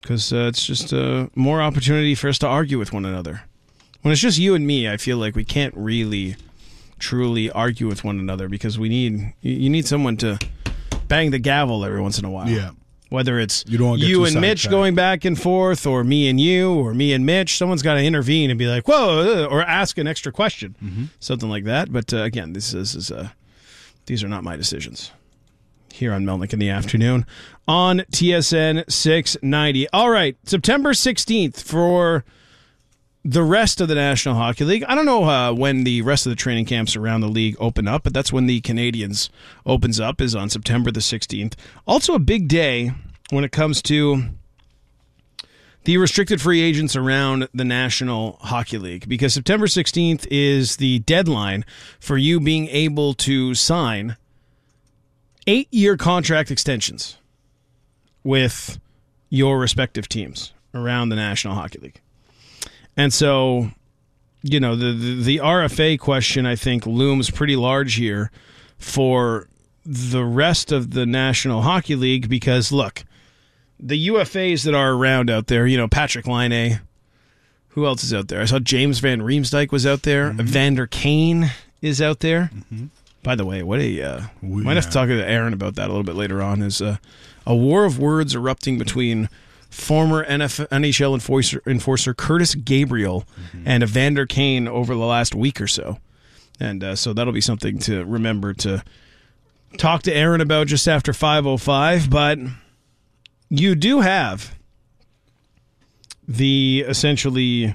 because it's just more opportunity for us to argue with one another. When it's just you and me, I feel like we can't really, truly argue with one another because you need someone to bang the gavel every once in a while. Yeah. Whether it's you and Mitch going back and forth, or me and you, or me and Mitch, someone's got to intervene and be like, whoa, or ask an extra question, something like that. But again, these are not my decisions. Here on Melnick in the Afternoon on TSN 690. All right, September 16th for the rest of the National Hockey League. I don't know when the rest of the training camps around the league open up, but that's when the Canadians opens up, is on September the 16th. Also a big day when it comes to the restricted free agents around the National Hockey League, because September 16th is the deadline for you being able to sign 8-year contract extensions with your respective teams around the National Hockey League. And so, the RFA question, I think, looms pretty large here for the rest of the National Hockey League because, look, the UFAs that are around out there, Patrick Laine, who else is out there? I saw James Van Riemsdyk was out there. Evander Kane is out there. By the way, might have to talk to Aaron about that a little bit later on. Is a war of words erupting between former NHL enforcer Curtis Gabriel and Evander Kane over the last week or so. And so that'll be something to remember to talk to Aaron about just after 5:05. But you do have the essentially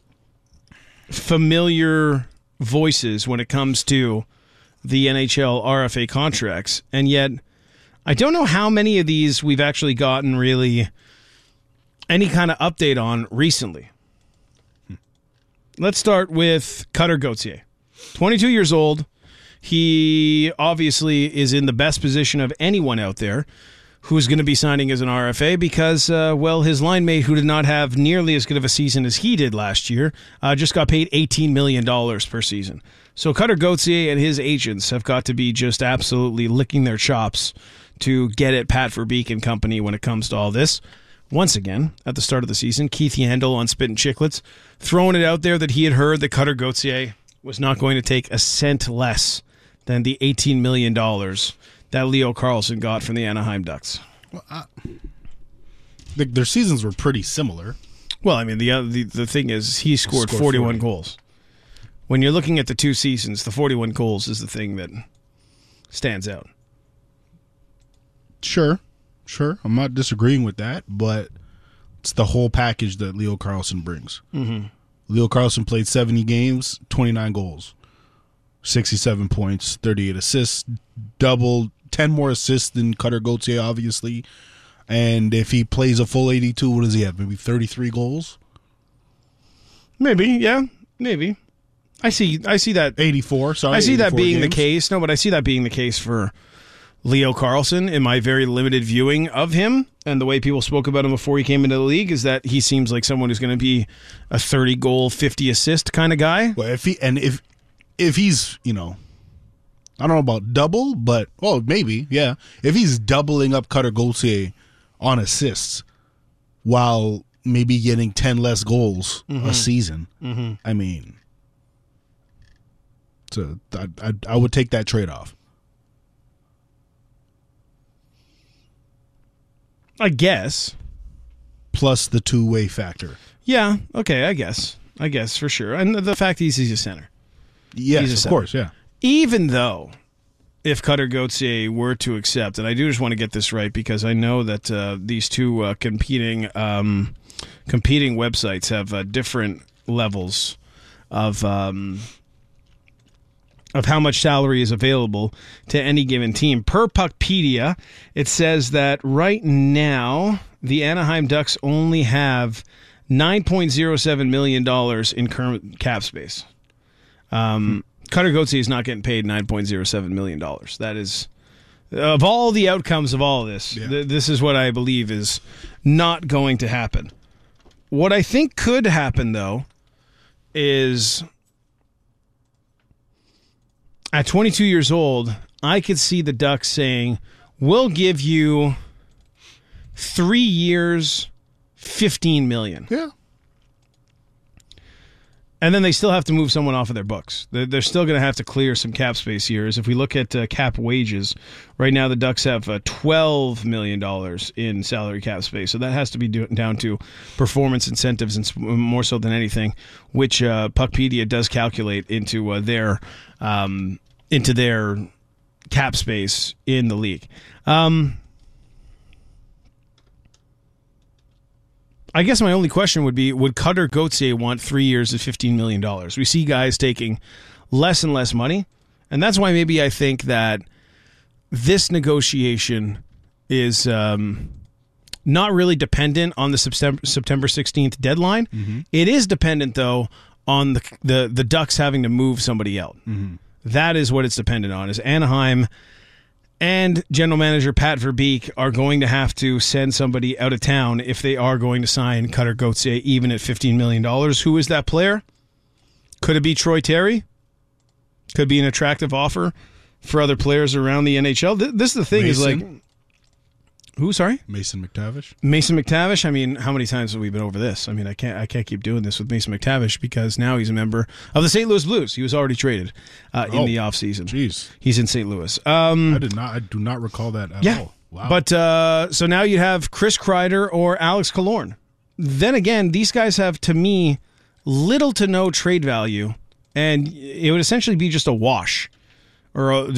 familiar voices when it comes to the NHL RFA contracts, and yet I don't know how many of these we've actually gotten really any kind of update on recently. Let's start with Cutter Gauthier. 22 years old. He obviously is in the best position of anyone out there who's going to be signing as an RFA because, his line mate, who did not have nearly as good of a season as he did last year, just got paid $18 million per season. So Cutter Gauthier and his agents have got to be just absolutely licking their chops to get at Pat Verbeek and company when it comes to all this. Once again, at the start of the season, Keith Yandel on Spittin' Chicklets throwing it out there that he had heard that Cutter Gauthier was not going to take a cent less than the $18 million that Leo Carlsson got from the Anaheim Ducks. Well, their seasons were pretty similar. Well, I mean, the thing is, he scored 41 goals. When you're looking at the two seasons, the 41 goals is the thing that stands out. Sure. I'm not disagreeing with that, but it's the whole package that Leo Carlsson brings. Leo Carlsson played 70 games, 29 goals, 67 points, 38 assists, 10 more assists than Cutter Gauthier, obviously. And if he plays a full 82, what does he have? Maybe 33 goals? Maybe, yeah, maybe. I see that 84. Sorry, I see that being games. the case. No, but I see that being the case for Leo Carlsson in my very limited viewing of him, and the way people spoke about him before he came into the league is that he seems like someone who's going to be a 30-goal, 50-assist kind of guy. Well, if he's, I don't know about double, but maybe, yeah. If he's doubling up Cutter Gauthier on assists while maybe getting 10 less goals a season, I mean. So I would take that trade-off. I guess. Plus the two-way factor. Yeah, okay, I guess for sure. And the fact he's a center. Yes, of course, yeah. Even though, if Cutter Gauthier were to accept, and I do just want to get this right because I know that these two competing websites have different levels of how much salary is available to any given team. Per Puckpedia, it says that right now the Anaheim Ducks only have $9.07 million in current cap space. Cutter Gauthier is not getting paid $9.07 million. That is, of all the outcomes of all of this, this is what I believe is not going to happen. What I think could happen, though, is at 22 years old, I could see the Ducks saying, we'll give you 3 years, $15 million. Yeah. And then they still have to move someone off of their books. They're still going to have to clear some cap space here. As if we look at cap wages, right now the Ducks have $12 million in salary cap space. So that has to be down to performance incentives and more so than anything, which Puckpedia does calculate into their cap space in the league. I guess my only question would be, would Cutter Gauthier want 3 years at $15 million? We see guys taking less and less money, and that's why maybe I think that this negotiation is not really dependent on the September 16th deadline. Mm-hmm. It is dependent, though, on the Ducks having to move somebody out. Mm-hmm. That is what it's dependent on, is Anaheim and general manager Pat Verbeek are going to have to send somebody out of town if they are going to sign Cutter Gauthier, even at $15 million. Who is that player? Could it be Troy Terry? Could be an attractive offer for other players around the NHL. This is the thing, Mason. is like... Who, sorry? Mason McTavish. Mason McTavish. I mean, how many times have we been over this? I mean, I can't keep doing this with Mason McTavish because now he's a member of the St. Louis Blues. He was already traded in the offseason. Jeez. He's in St. Louis. I do not recall that at all. Wow. But so now you have Chris Kreider or Alex Killorn. Then again, these guys have, to me, little to no trade value, and it would essentially be just a wash, or a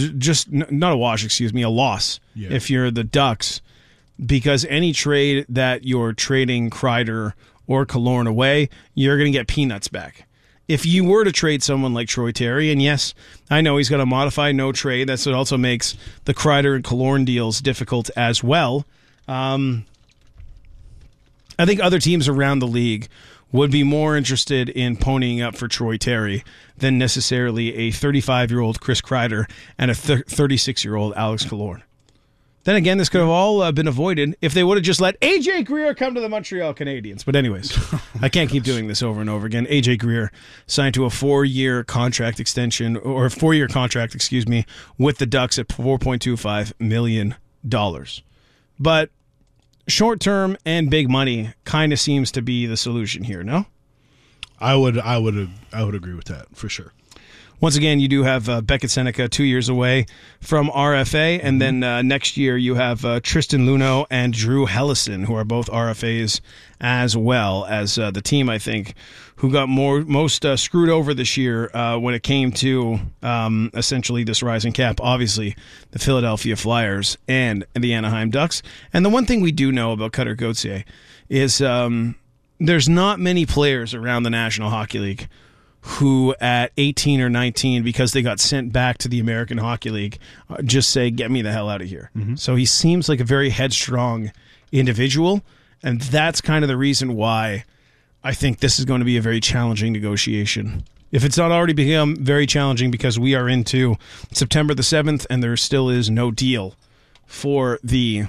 loss if you're the Ducks. Because any trade that you're trading Kreider or Killorn away, you're going to get peanuts back. If you were to trade someone like Troy Terry, and yes, I know he's got a modified no trade, that's what also makes the Kreider and Killorn deals difficult as well. I think other teams around the league would be more interested in ponying up for Troy Terry than necessarily a 35-year-old Chris Kreider and a 36-year-old Alex Killorn. Then again, this could have all been avoided if they would have just let A.J. Greer come to the Montreal Canadiens. But anyways, I can't keep doing this over and over again. A.J. Greer signed to a 4-year contract extension, or a 4-year contract, with the Ducks at $4.25 million. But short-term and big money kind of seems to be the solution here, no? I would agree with that, for sure. Once again, you do have Beckett Seneca 2 years away from RFA, and then next year you have Tristan Luneau and Drew Hellison, who are both RFAs, as well as the team, I think, who got most screwed over this year when it came to essentially this rising cap. Obviously, the Philadelphia Flyers and the Anaheim Ducks. And the one thing we do know about Cutter Gauthier is there's not many players around the National Hockey League who at 18 or 19, because they got sent back to the American Hockey League, just say, get me the hell out of here. Mm-hmm. So he seems like a very headstrong individual, and that's kind of the reason why I think this is going to be a very challenging negotiation. If it's not already become very challenging because we are into September the 7th and there still is no deal for the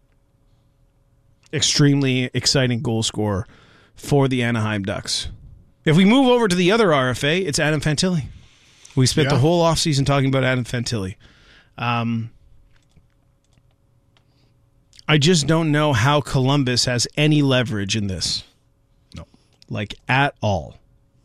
extremely exciting goal scorer for the Anaheim Ducks. If we move over to the other RFA, it's Adam Fantilli. We spent the whole offseason talking about Adam Fantilli. I just don't know how Columbus has any leverage in this. No. Like, at all.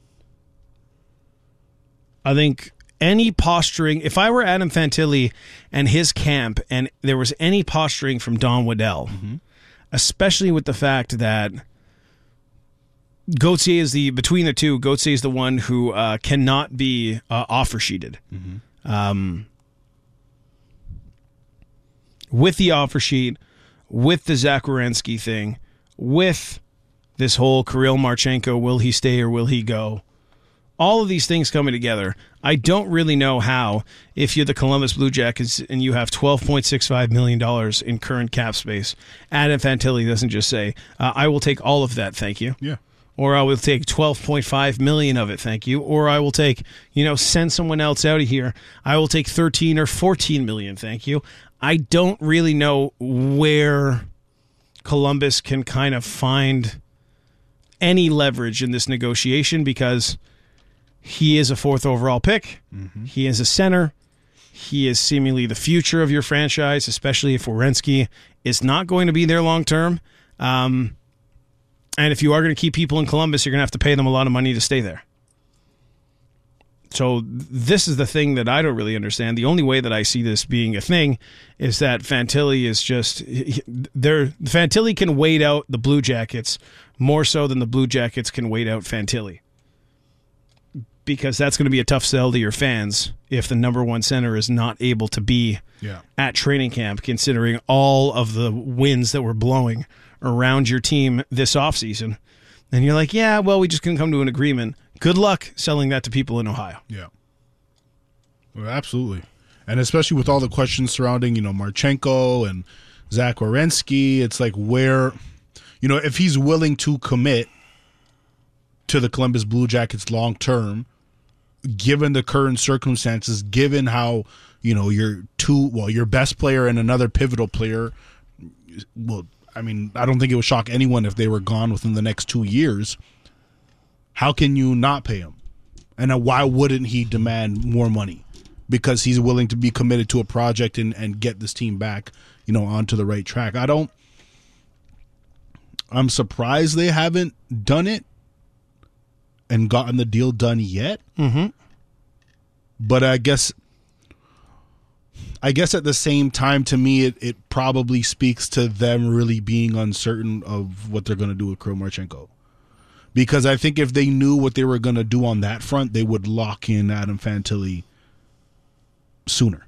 I think any posturing, if I were Adam Fantilli and his camp, and there was any posturing from Don Waddell, especially with the fact that Gauthier is between the two, Gauthier is the one who cannot be offer sheeted. Mm-hmm. With the offer sheet, with the Zach Werenski thing, with this whole Kirill Marchenko, will he stay or will he go? All of these things coming together, I don't really know how, if you're the Columbus Blue Jackets and you have $12.65 million in current cap space, Adam Fantilli doesn't just say, I will take all of that, thank you. Yeah. Or I will take $12.5 million of it, thank you. Or I will take, send someone else out of here. I will take $13 or $14 million, thank you. I don't really know where Columbus can kind of find any leverage in this negotiation because he is a 4th overall pick. Mm-hmm. He is a center. He is seemingly the future of your franchise, especially if Werenski is not going to be there long term. And if you are going to keep people in Columbus, you're going to have to pay them a lot of money to stay there. So this is the thing that I don't really understand. The only way that I see this being a thing is that Fantilli is just Fantilli can wait out the Blue Jackets more so than the Blue Jackets can wait out Fantilli. Because that's going to be a tough sell to your fans if the number one center is not able to be at training camp, considering all of the winds that were blowing around your team this offseason. And you're like, yeah, well, we just couldn't come to an agreement. Good luck selling that to people in Ohio. Yeah. Well, absolutely. And especially with all the questions surrounding, Marchenko and Zach Werenski, it's like where, if he's willing to commit to the Columbus Blue Jackets long term, given the current circumstances, given how, your best player and another pivotal player, well, I mean, I don't think it would shock anyone if they were gone within the next 2 years. How can you not pay him? And why wouldn't he demand more money? Because he's willing to be committed to a project and get this team back, onto the right track. I'm surprised they haven't done it and gotten the deal done yet. Mm-hmm. But I guess at the same time, to me, it probably speaks to them really being uncertain of what they're going to do with Kirill Marchenko. Because I think if they knew what they were going to do on that front, they would lock in Adam Fantilli sooner.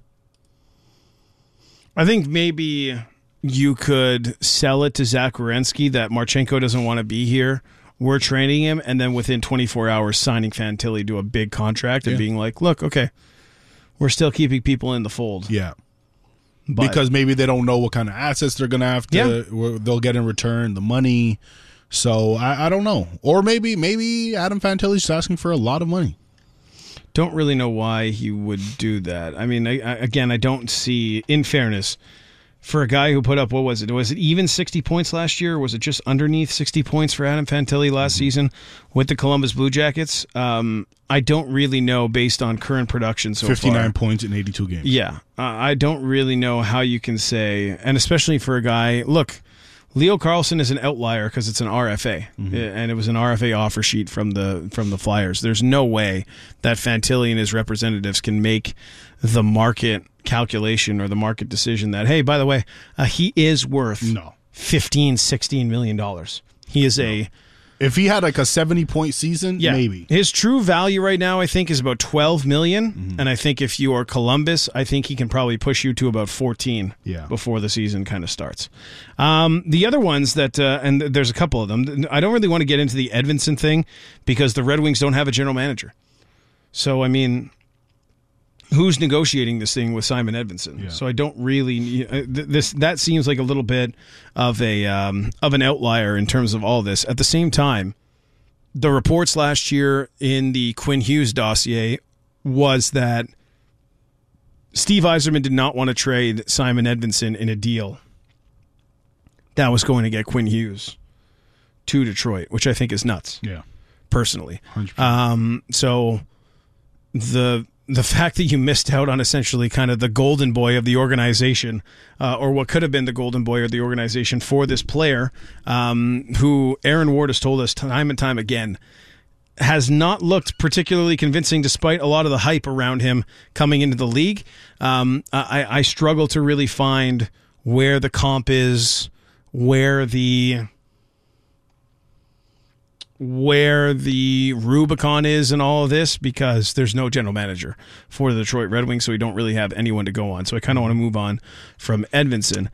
I think maybe you could sell it to Zach Werenski that Marchenko doesn't want to be here. We're training him, and then within 24 hours signing Fantilli to a big contract and being like, look, okay, we're still keeping people in the fold. Yeah. Because maybe they don't know what kind of assets they're going to have to, they'll get in return, the money. So I don't know. Or maybe Adam Fantilli's just asking for a lot of money. Don't really know why he would do that. I mean, I don't see, in fairness, for a guy who put up, what was it? Was it even 60 points last year? Or was it just underneath 60 points for Adam Fantilli last season with the Columbus Blue Jackets? I don't really know based on current production so 59 far. points in 82 games. Yeah. I don't really know how you can say, and especially for a guy, look, Leo Carlsson is an outlier because it's an RFA, and it was an RFA offer sheet from the Flyers. There's no way that Fantilli and his representatives can make the market calculation or the market decision that, hey, by the way, he is worth $15-16 million. He is If he had like a 70-point season, maybe. His true value right now, I think, is about $12 million. And I think if you are Columbus, I think he can probably push you to about 14 before the season kind of starts. The other ones that, and there's a couple of them, I don't really want to get into the Edvinsson thing because the Red Wings don't have a general manager. So, I mean, who's negotiating this thing with Simon Edvinsson? Yeah. So I don't really that seems like a little bit of an outlier in terms of all this. At the same time, the reports last year in the Quinn Hughes dossier was that Steve Yzerman did not want to trade Simon Edvinsson in a deal that was going to get Quinn Hughes to Detroit, which I think is nuts. Yeah, personally. 100%. So the fact that you missed out on essentially kind of the golden boy of the organization, or what could have been the golden boy of the organization for this player, who Aaron Ward has told us time and time again, has not looked particularly convincing despite a lot of the hype around him coming into the league. I struggle to really find where the comp is, where the Rubicon is in all of this, because there's no general manager for the Detroit Red Wings, so we don't really have anyone to go on. So I kind of want to move on from Edvinsson.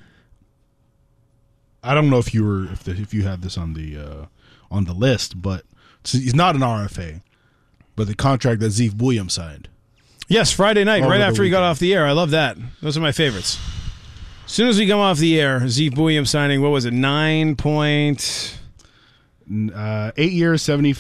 I don't know if you had this on the list, but he's not an RFA, but the contract that Zeev Buium signed. Yes, Friday night, right after he got off the air. I love that. Those are my favorites. As soon as we come off the air, Zeev Buium signing, what was it, 8 years,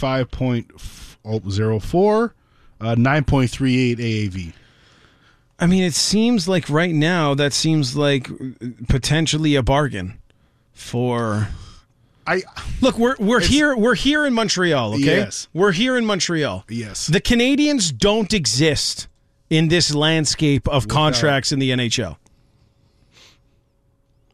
75.04, 9.38 AAV. I mean, it seems like right now that seems like potentially a bargain for. Look, we're here in Montreal. Okay, yes, we're here in Montreal. Yes, the Canadiens don't exist in this landscape of contracts in the NHL.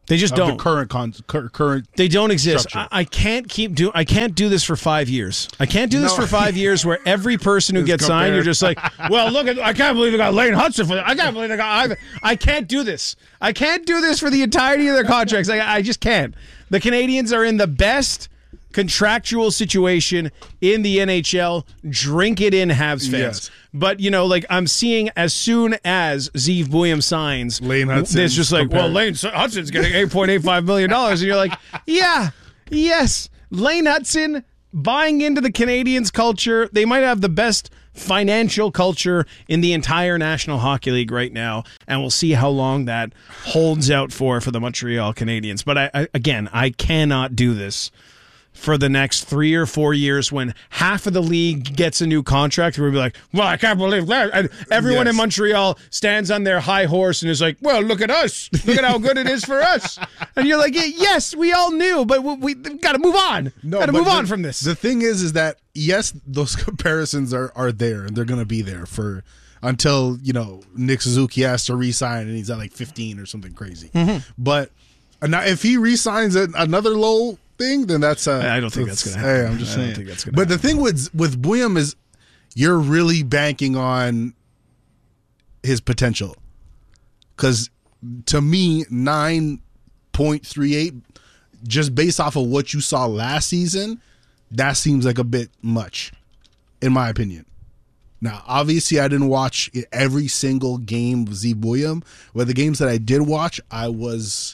They just don't. The current. They don't exist. Structure. I can't I can't do this for 5 years. I can't do this for 5 years where every person who gets signed, you're just like, well, look I can't believe they got Lane Hudson for that. I can't believe they got. I can't do this. I can't do this for the entirety of their contracts. I just can't. The Canadians are in the best contractual situation in the NHL. Drink it in, Habs fans. Yes. But, I'm seeing as soon as Zeev Buium signs, Lane Hudson. it's just like, well, Lane Hudson's getting $8.85 million. And you're like, yes. Lane Hudson buying into the Canadians culture. They might have the best financial culture in the entire National Hockey League right now, and we'll see how long that holds out for the Montreal Canadiens. But I cannot do this for the next 3 or 4 years when half of the league gets a new contract. We'll be like, well, I can't believe that. And everyone in Montreal stands on their high horse and is like, well, look at us. Look at how good it is for us. And you're like, yes, we all knew, but we got to move on. Got to move on from this. The thing is that, yes, those comparisons are there, and they're going to be there until, Nick Suzuki has to re-sign and he's at like 15 or something crazy. Mm-hmm. But now if he re-signs another low thing, then that's I don't think that's going to happen. Hey, I'm just saying. But the thing with Buium is you're really banking on his potential. Because to me, 9.38, just based off of what you saw last season, that seems like a bit much, in my opinion. Now, obviously, I didn't watch every single game of Zeev Buium, but the games that I did watch, I was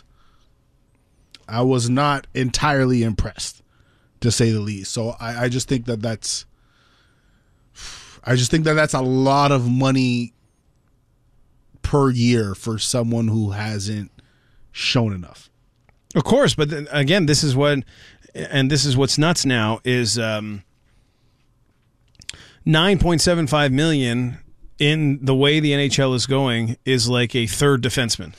not entirely impressed, to say the least. So I just think that's a lot of money per year for someone who hasn't shown enough. Of course, but again, this is what's nuts now is $9.75 million in the way the NHL is going is like a third defenseman.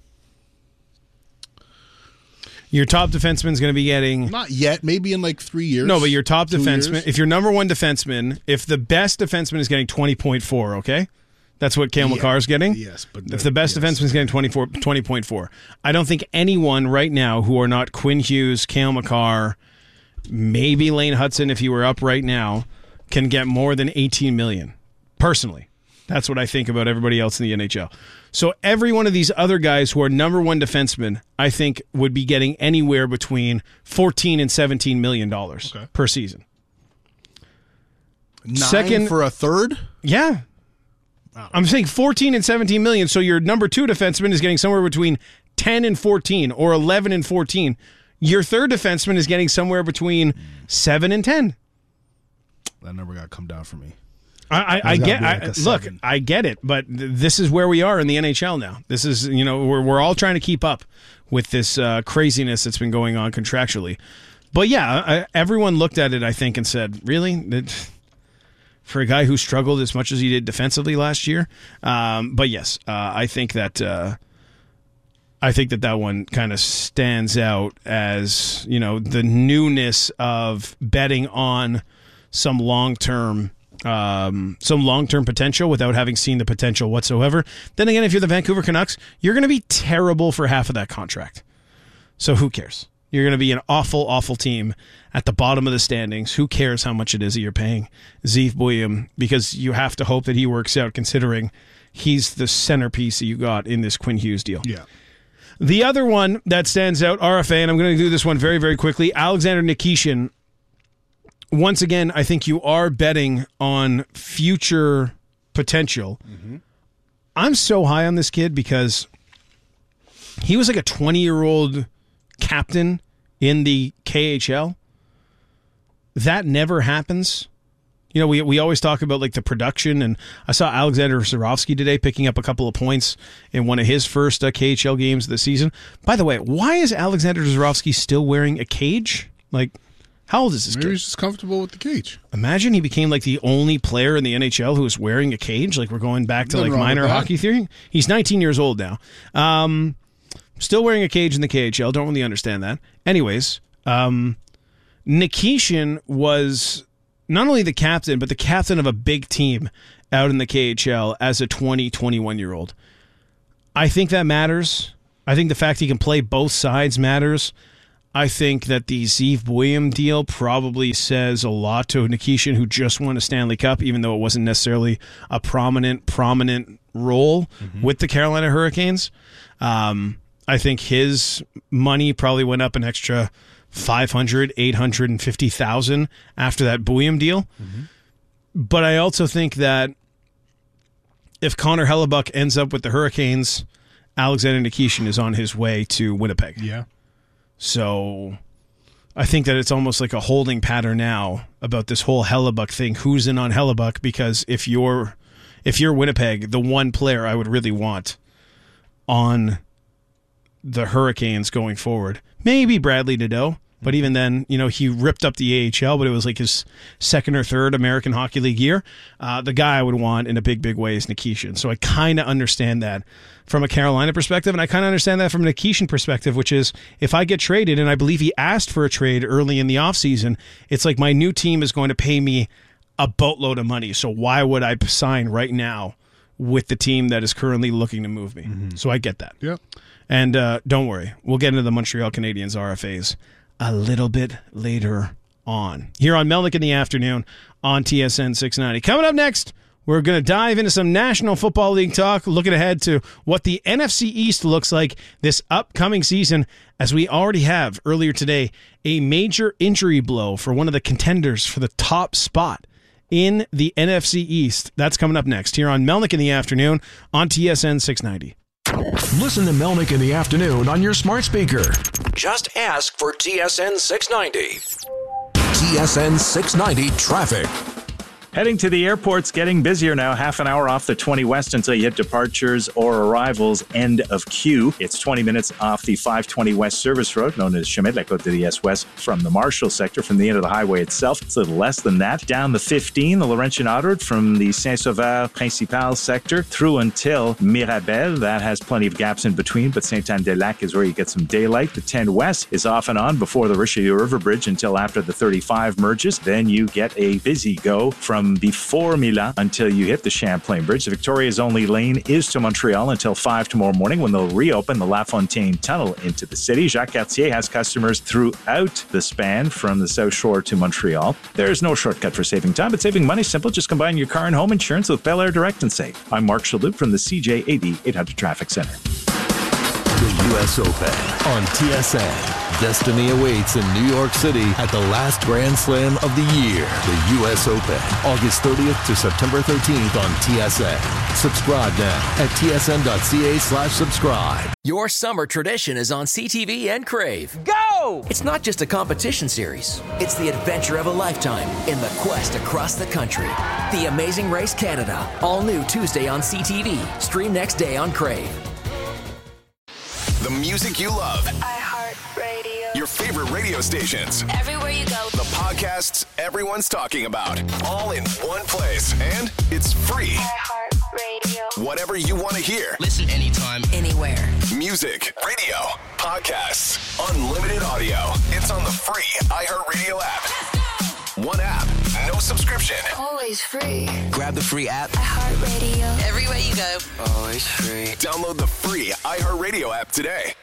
Your top defenseman is going to be getting... Not yet. Maybe in like 3 years. No, but your top defenseman... If your number one defenseman... If the best defenseman is getting 20.4, okay? That's what Cale Makar is getting? Yes. But if the best defenseman is getting 20.4, I don't think anyone right now who are not Quinn Hughes, Cale Makar, maybe Lane Hudson, if he were up right now, can get more than $18 million. Personally. That's what I think about everybody else in the NHL. So every one of these other guys who are number one defensemen, I think, would be getting anywhere between $14 and $17 million per season. 9 for a third? Yeah. Wow. I'm saying 14 and 17 million. So your number two defenseman is getting somewhere between 10 and 14 or 11 and 14. Your third defenseman is getting somewhere between 7 and 10. That number got to come down for me. I get it, but this is where we are in the NHL now. This is, we're all trying to keep up with this craziness that's been going on contractually. But yeah, everyone looked at it, I think, and said, really? For a guy who struggled as much as he did defensively last year? But yes, I think that one kind of stands out as, the newness of betting on some long-term potential without having seen the potential whatsoever. Then again, if you're the Vancouver Canucks, you're going to be terrible for half of that contract. So who cares? You're going to be an awful, awful team at the bottom of the standings. Who cares how much it is that you're paying Zeev Buium? Because you have to hope that he works out, considering he's the centerpiece that you got in this Quinn Hughes deal. Yeah. The other one that stands out, RFA, and I'm going to do this one very, very quickly, Alexander Nikishin. Once again, I think you are betting on future potential. Mm-hmm. I'm so high on this kid because he was like a 20-year-old captain in the KHL. That never happens. We always talk about like the production, and I saw Alexander Zurovsky today picking up a couple of points in one of his first KHL games of the season. By the way, why is Alexander Zurovsky still wearing a cage? Like, how old is this kid? Maybe he's just comfortable with the cage. Imagine he became like the only player in the NHL who was wearing a cage. Like, we're going back to like minor hockey theory. He's 19 years old now. Still wearing a cage in the KHL. Don't really understand that. Anyways, Nikishin was not only the captain, but the captain of a big team out in the KHL as a 20, 21-year-old. I think that matters. I think the fact he can play both sides matters. I think that the Zeev Buium deal probably says a lot to Nikishin, who just won a Stanley Cup, even though it wasn't necessarily a prominent role with the Carolina Hurricanes. I think his money probably went up an extra $850,000 after that Buium deal. But I also think that if Connor Hellebuck ends up with the Hurricanes, Alexander Nikishin is on his way to Winnipeg. Yeah. So I think that it's almost like a holding pattern now about this whole Hellebuck thing. Who's in on Hellebuck? Because if you're Winnipeg, the one player I would really want on the Hurricanes going forward, maybe Bradley Nadeau. But even then, he ripped up the AHL, but it was like his second or third American Hockey League year. The guy I would want in a big, big way is Nikishin. So I kind of understand that from a Carolina perspective, and I kind of understand that from a Nikishin perspective, which is if I get traded, and I believe he asked for a trade early in the offseason, it's like my new team is going to pay me a boatload of money. So why would I sign right now with the team that is currently looking to move me? So I get that. Yeah. And don't worry, we'll get into the Montreal Canadiens RFAs a little bit later on here on Melnick in the Afternoon on TSN 690. Coming up next, we're going to dive into some National Football League talk, looking ahead to what the NFC East looks like this upcoming season, as we already have earlier today a major injury blow for one of the contenders for the top spot in the NFC East. That's coming up next here on Melnick in the Afternoon on TSN 690. Listen to Melnick in the Afternoon on your smart speaker. Just ask for TSN 690. TSN 690 Traffic. Heading to the airport's getting busier now. Half an hour off the 20 West until you hit departures or arrivals. End of queue. It's 20 minutes off the 520 West Service Road, known as Chemin de la Côte d'Est West, from the Marshall sector, from the end of the highway itself. It's a little less than that. Down the 15, the Laurentian Autoroute, from the Saint-Sauveur Principal sector through until Mirabel. That has plenty of gaps in between, but Saint-Anne-des-Lacs is where you get some daylight. The 10 West is off and on before the Richelieu River Bridge until after the 35 merges. Then you get a busy go from before Milan until you hit the Champlain Bridge. The Victoria's only lane is to Montreal until 5 tomorrow morning when they'll reopen the La Fontaine Tunnel into the city. Jacques Cartier has customers throughout the span from the South Shore to Montreal. There's no shortcut for saving time, but saving money is simple. Just combine your car and home insurance with Bel Air Direct and Save. I'm Mark Shalhoub from the CJAD 800 Traffic Center. The U.S. Open on TSN. Destiny awaits in New York City at the last Grand Slam of the year. The U.S. Open, August 30th to September 13th on TSN. Subscribe now at tsn.ca/subscribe. Your summer tradition is on CTV and Crave. Go! It's not just a competition series. It's the adventure of a lifetime in the quest across the country. The Amazing Race Canada. All new Tuesday on CTV. Stream next day on Crave. The music you love. iHeartRadio. Your favorite radio stations. Everywhere you go. The podcasts everyone's talking about. All in one place. And it's free. iHeartRadio. Whatever you want to hear. Listen anytime, anywhere. Music, radio, podcasts, unlimited audio. It's on the free iHeartRadio app. One app, no subscription. Always free. grab the free app. iHeartRadio. Everywhere you go. Always free. Download the free iHeartRadio app today.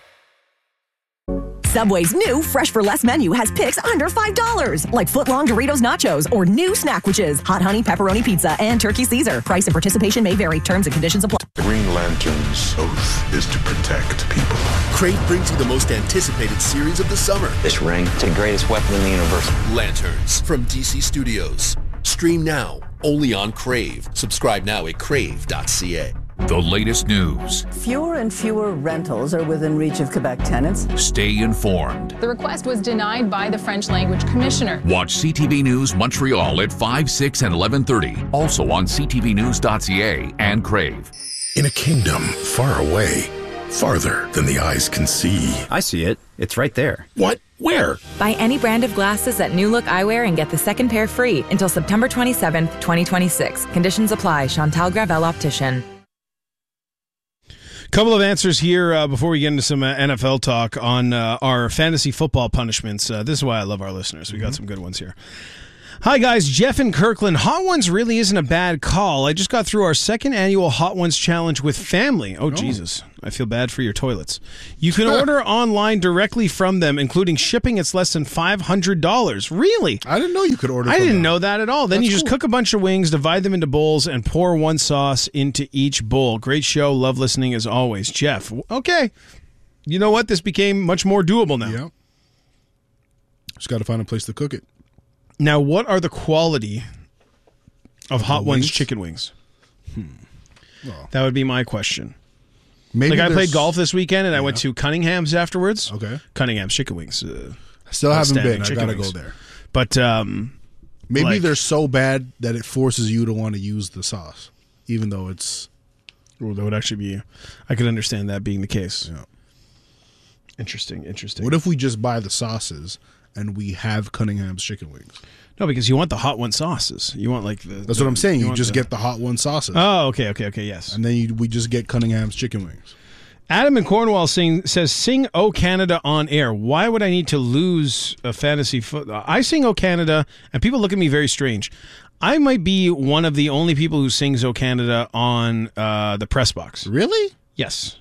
Subway's new Fresh for Less menu has picks under $5, like foot-long Doritos Nachos or new Snackwitches, Hot Honey Pepperoni Pizza, and Turkey Caesar. Price and participation may vary. Terms and conditions apply. Green Lantern's oath is to protect people. Crave brings you the most anticipated series of the summer. This ring, it's the greatest weapon in the universe. Lanterns from DC Studios. Stream now, only on Crave. Subscribe now at crave.ca. The latest news. Fewer and fewer rentals are within reach of Quebec tenants. Stay informed. The request was denied by the French Language Commissioner. Watch CTV News Montreal at 5, 6, and 11:30. Also on ctvnews.ca and Crave. In a kingdom far away, farther than the eyes can see. I see it. It's right there. What? Where? Buy any brand of glasses at New Look Eyewear and get the second pair free until September 27th, 2026. Conditions apply. Chantal Gravel Optician. Couple of answers here before we get into some NFL talk on our fantasy football punishments. This is why I love our listeners. We got some good ones here. Hi, guys. Jeff in Kirkland. Hot Ones really isn't a bad call. I just got through our second annual Hot Ones challenge with family. Oh, Jesus. I feel bad for your toilets. You can order online directly from them, including shipping. It's less than $500. Really? I didn't know you could order I from didn't them. know that at all. Then That's you just cool. cook a bunch of wings, divide them into bowls, and pour one sauce into each bowl. Great show. Love listening as always. Jeff. Okay. You know what? This became much more doable now. Yeah. Just got to find a place to cook it. Now, what are the quality of Hot Ones wings? chicken wings? Well, That would be my question. maybe I played there's- golf this weekend, and I went to Cunningham's afterwards. Okay. Cunningham's chicken wings. I still haven't outstanding been. I chicken got to go wings. there. But Maybe like- they're so bad that it forces you to want to use the sauce, even though it's... well, that would actually be. I could understand that being the case. Yeah. Interesting. What if we just buy the sauces and we have Cunningham's chicken wings? No, because you want the Hot One sauces. You want like the. That's what I'm saying. You want just the- get the Hot One sauces. Oh, okay, yes. And then we just get Cunningham's chicken wings. Adam in Cornwall says, "Sing O Canada on air." Why would I need to lose a fantasy? I sing O Canada, and people look at me very strange. I might be one of the only people who sings O Canada on the press box. Really? Yes.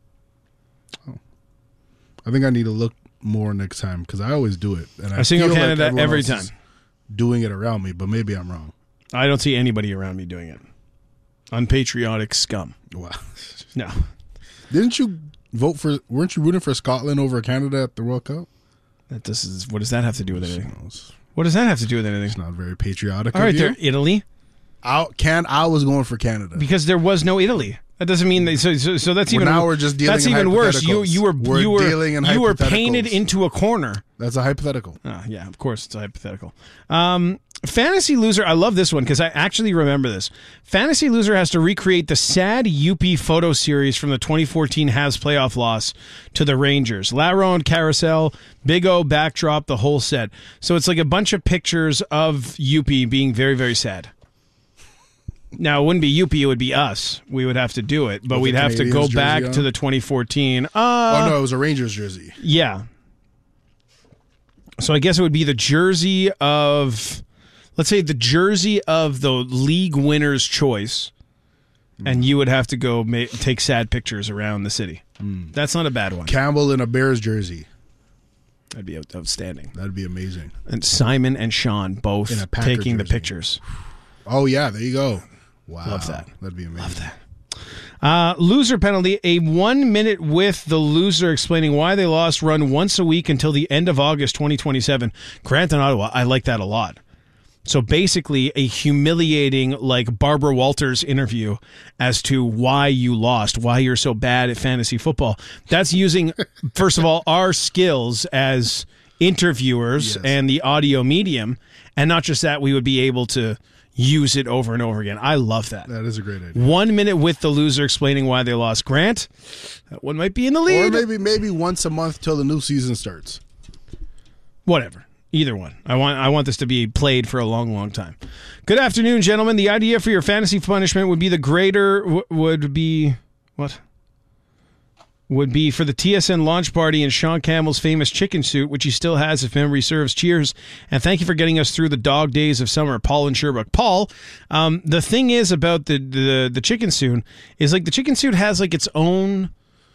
I think I need to look more next time because I always do it. And I sing O feel Canada everyone every else time. is doing it around me, but maybe I'm wrong. I don't see anybody around me doing it. Unpatriotic scum. Wow. No. Didn't you weren't you rooting for Scotland over Canada at the World Cup? What does that have to do with anything? What does that have to do with anything? It's not very patriotic. All right, of you. there, Italy. I was going for Canada. Because there was no Italy. That doesn't mean that. So that's even. Now we're just dealing. That's in even worse. hypotheticals. You were dealing in you were hypotheticals. painted into a corner. That's a hypothetical. Yeah, of course it's a hypothetical. Fantasy Loser. I love this one because I actually remember this. Fantasy Loser has to recreate the sad UP photo series from the 2014 Habs playoff loss to the Rangers. Laronde carousel, Big O backdrop, the whole set. So it's like a bunch of pictures of UP being very, very sad. Now, it wouldn't be UP, it would be us. We would have to do it, but With we'd the have to Canadiens go jersey back on? to the 2014. Oh no, it was a Rangers jersey. Yeah. So I guess it would be the jersey of, let's say the jersey of the league winner's choice, and you would have to go take sad pictures around the city. That's not a bad one. Campbell in a Bears jersey. That'd be outstanding. That'd be amazing. And Simon and Sean both In a Packer taking the jersey. pictures. Oh yeah, there you go. Wow, Love that. That'd be amazing. Love that. Loser penalty, a 1 minute with the loser explaining why they lost, run once a week until the end of August 2027. Grant and Ottawa, I like that a lot. So basically a humiliating like Barbara Walters interview as to why you lost, why you're so bad at fantasy football. That's using, first of all, our skills as interviewers and the audio medium. And not just that, we would be able to use it over and over again. I love that. That is a great idea. 1 minute with the loser explaining why they lost. Grant, that one might be in the lead. Or maybe once a month till the new season starts. Whatever. Either one. I want this to be played for a long, long time. Good afternoon, gentlemen. The idea for your fantasy punishment would be the greater would be what? Would be for the TSN launch party in Sean Campbell's famous chicken suit, which he still has if memory serves. Cheers. And thank you for getting us through the dog days of summer, Paul and Sherbrooke. Paul, the thing is about the chicken suit is like the chicken suit has like its own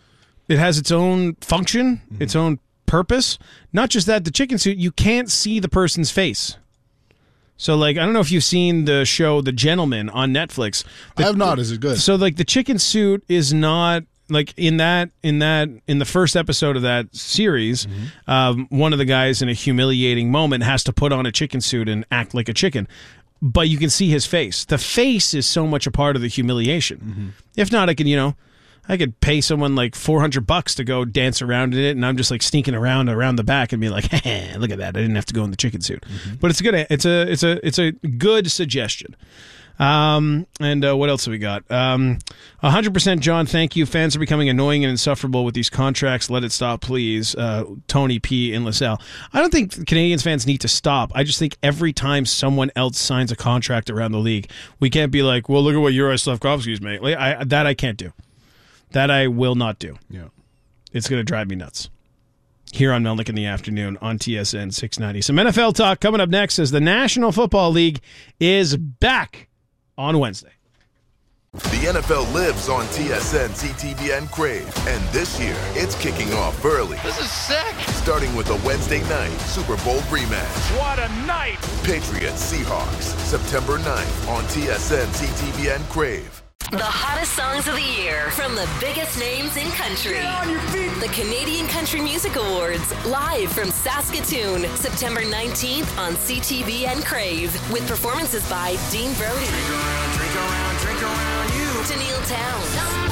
function, its own purpose. Not just that, the chicken suit, you can't see the person's face. So, like, I don't know if you've seen the show The Gentleman on Netflix. I have not. Is it good? So, like, the chicken suit is not like in the first episode of that series. One of the guys in a humiliating moment has to put on a chicken suit and act like a chicken. But you can see his face. The face is so much a part of the humiliation. If not, I could pay someone like $400 to go dance around in it, and I'm just like sneaking around the back and be like, hey, look at that! I didn't have to go in the chicken suit. But it's good. It's a good suggestion. And what else have we got? 100% John, thank you. Fans are becoming annoying and insufferable with these contracts. Let it stop, please. Tony P. in LaSalle. I don't think Canadiens fans need to stop. I just think every time someone else signs a contract around the league, we can't be like, well, look at what Juraj Slafkovsky's making. That I can't do. That I will not do. Yeah. It's going to drive me nuts. here on Melnick in the Afternoon on TSN 690. Some NFL talk coming up next as the National Football League is back on Wednesday. The NFL lives on TSN, CTV, and Crave. And this year, it's kicking off early. This is sick. Starting with a Wednesday night Super Bowl rematch. What a night. Patriots Seahawks, September 9th on TSN, CTV, and Crave. The hottest songs of the year from the biggest names in country. Get on your feet. The Canadian Country Music Awards, live from Saskatoon, September 19th on CTV and Crave, with performances by Dean Brody, Drink around you. Tennille Towns,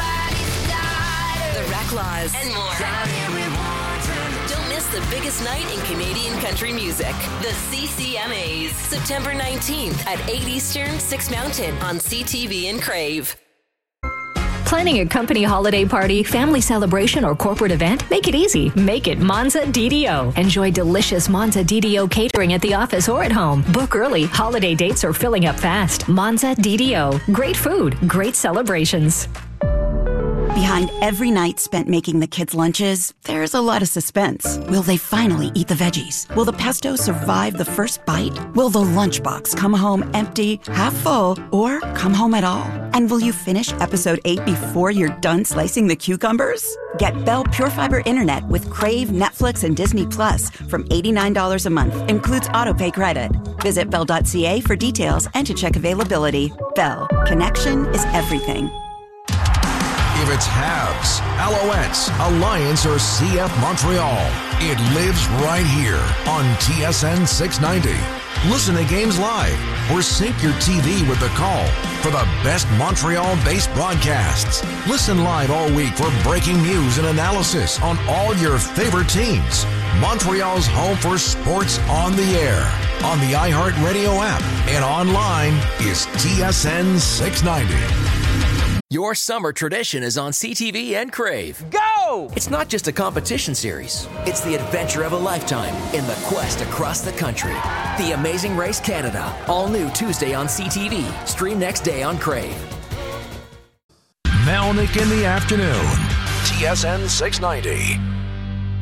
The Reclaws, and more. Don't miss the biggest night in Canadian country music. The CCMAs, September 19th at 8 Eastern, 6 Mountain on CTV and Crave. Planning a company holiday party, family celebration, or corporate event? Make it easy. Make it Monza DDO. Enjoy delicious Monza DDO catering at the office or at home. Book early. Holiday dates are filling up fast. Monza DDO. Great food. Great celebrations. Behind every night spent making the kids' lunches, there's a lot of suspense. Will they finally eat the veggies? Will the pesto survive the first bite? Will the lunchbox come home empty, half full, or come home at all? And will you finish episode 8 before you're done slicing the cucumbers? Get Bell Pure Fiber Internet with Crave, Netflix, and Disney Plus from $89 a month. Includes autopay credit. Visit Bell.ca for details and to check availability. Bell. Connection is everything. If it's Habs, Alouettes, Alliance, or CF Montreal, it lives right here on TSN 690. Listen to games live or sync your TV with the call for the best Montreal-based broadcasts. Listen live all week for breaking news and analysis on all your favorite teams. Montreal's home for sports on the air, on the iHeartRadio app, and online is TSN 690. Your summer tradition is on CTV and Crave. Go! It's not just a competition series. It's the adventure of a lifetime in the quest across the country. The Amazing Race Canada. All new Tuesday on CTV. Stream next day on Crave. Melnick in the Afternoon. TSN 690.